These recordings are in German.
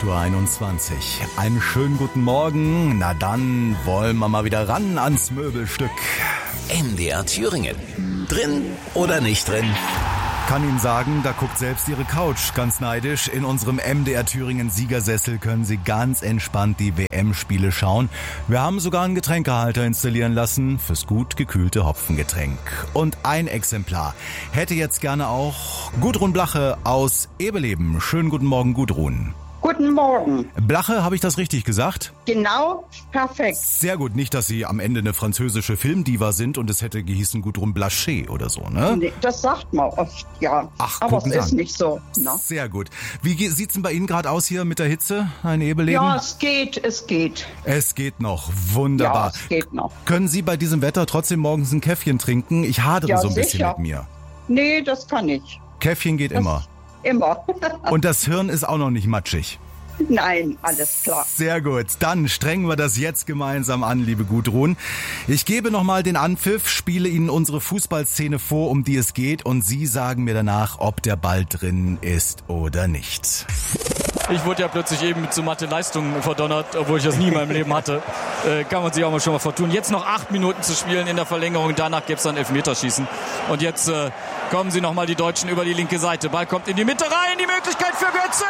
8:21 Uhr. Einen schönen guten Morgen. Na dann wollen wir mal wieder ran ans Möbelstück. MDR Thüringen. Drin oder nicht drin? Kann Ihnen sagen, da guckt selbst Ihre Couch ganz neidisch. In unserem MDR Thüringen Siegersessel können Sie ganz entspannt die WM-Spiele schauen. Wir haben sogar einen Getränkehalter installieren lassen fürs gut gekühlte Hopfengetränk. Und ein Exemplar hätte jetzt gerne auch Gudrun Blache aus Ebeleben. Schönen guten Morgen, Gudrun. Guten Morgen. Blache, habe ich das richtig gesagt? Genau, perfekt. Sehr gut, nicht, dass Sie am Ende eine französische Filmdiva sind und es hätte gehießen Gudrun Blaché oder so, ne? Nee, das sagt man oft, ja. Ach, aber es gucken Sie ist an. nicht so. Ne? Sehr gut. Wie sieht's denn bei Ihnen gerade aus hier mit der Hitze, ein Ebeleben? Ja, es geht. Es geht noch. Wunderbar. Ja, es geht noch. Können Sie bei diesem Wetter trotzdem morgens ein Käffchen trinken? Ich hadere Ja, so ein bisschen sicher. mit mir. Nee, das kann ich. Käffchen geht immer. Immer. Und das Hirn ist auch noch nicht matschig. Nein, alles klar. Sehr gut, dann strengen wir das jetzt gemeinsam an, liebe Gudrun. Ich gebe nochmal den Anpfiff, spiele Ihnen unsere Fußballszene vor, um die es geht, und Sie sagen mir danach, ob der Ball drin ist oder nicht. Ich wurde ja plötzlich eben zu Mathe-Leistungen verdonnert, obwohl ich das nie in meinem Leben hatte. Kann man sich auch mal schon mal vertun. Jetzt noch 8 Minuten zu spielen in der Verlängerung, danach gibt's dann Elfmeterschießen. Und jetzt kommen sie nochmal die Deutschen über die linke Seite. Ball kommt in die Mitte rein, die Möglichkeit für Götze.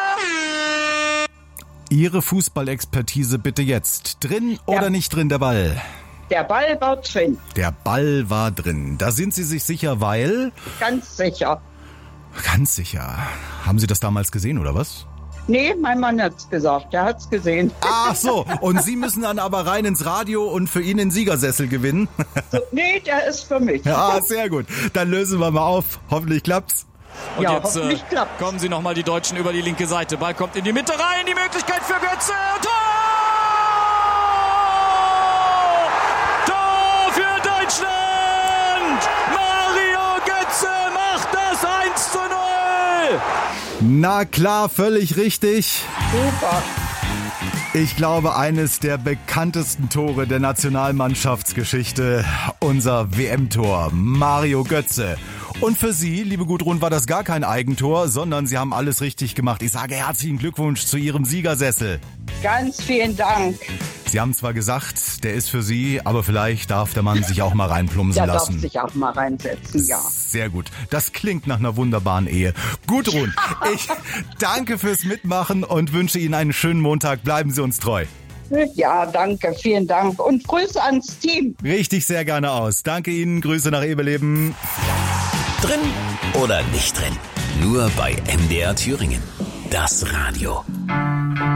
Ihre Fußballexpertise bitte jetzt. Drin oder nicht drin, der Ball? Der Ball war drin. Der Ball war drin. Da sind Sie sich sicher, weil? Ganz sicher. Ganz sicher. Haben Sie das damals gesehen, oder was? Nee, mein Mann hat's gesagt. Der hat's gesehen. Ach so, und Sie müssen dann aber rein ins Radio und für ihn den Siegersessel gewinnen? So, nee, der ist für mich. Ja, sehr gut. Dann lösen wir mal auf. Hoffentlich klappt's. Und Ja, jetzt hoffentlich klappt's. kommen sie nochmal die Deutschen über die linke Seite. Ball kommt in die Mitte rein, die Möglichkeit für Götze. Tor! Tor für Deutschland! Mario Götze macht das 1:0! Na klar, völlig richtig. Super. Ich glaube, eines der bekanntesten Tore der Nationalmannschaftsgeschichte, unser WM-Tor, Mario Götze. Und für Sie, liebe Gudrun, war das gar kein Eigentor, sondern Sie haben alles richtig gemacht. Ich sage herzlichen Glückwunsch zu Ihrem Siegersessel. Ganz vielen Dank. Sie haben zwar gesagt, der ist für Sie, aber vielleicht darf der Mann sich auch mal reinplumsen Der darf lassen. sich auch mal reinsetzen, ja. Sehr gut. Das klingt nach einer wunderbaren Ehe. Gudrun, ich danke fürs Mitmachen und wünsche Ihnen einen schönen Montag. Bleiben Sie uns treu. Ja, danke, vielen Dank. Und Grüße ans Team. Richtig sehr gerne aus. Danke Ihnen. Grüße nach Ebeleben. Drin oder nicht drin? Nur bei MDR Thüringen. Das Radio.